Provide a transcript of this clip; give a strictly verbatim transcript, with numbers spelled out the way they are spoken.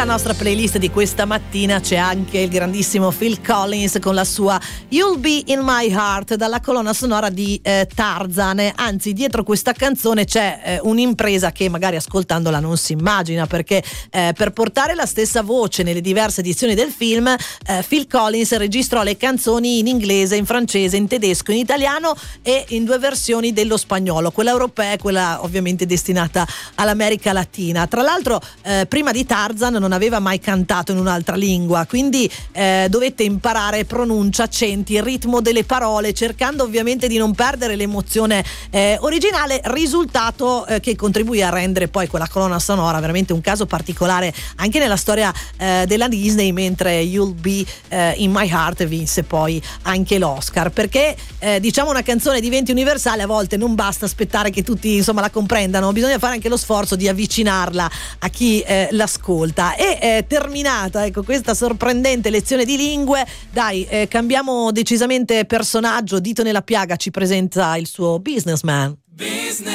nella nostra playlist di questa mattina c'è anche il grandissimo Phil Collins con la sua You'll Be In My Heart, dalla colonna sonora di eh, Tarzan. Anzi, dietro questa canzone c'è eh, un'impresa che magari ascoltandola non si immagina, perché eh, per portare la stessa voce nelle diverse edizioni del film, eh, Phil Collins registrò le canzoni in inglese, in francese, in tedesco, in italiano e in due versioni dello spagnolo, quella europea e quella ovviamente destinata all'America Latina. Tra l'altro eh, prima di Tarzan non aveva mai cantato in un'altra lingua, quindi eh, dovette imparare pronuncia, accenti, il ritmo delle parole, cercando ovviamente di non perdere l'emozione eh, originale, risultato eh, che contribuì a rendere poi quella colonna sonora veramente un caso particolare anche nella storia eh, della Disney, mentre You'll Be eh, In My Heart vinse poi anche l'Oscar, perché eh, diciamo una canzone diventi universale, a volte non basta aspettare che tutti insomma la comprendano, bisogna fare anche lo sforzo di avvicinarla a chi eh, l'ascolta. E eh, terminata ecco questa sorprendente lezione di lingue, dai eh, cambiamo decisamente personaggio. Dito nella piaga ci presenta il suo Businessman. Business.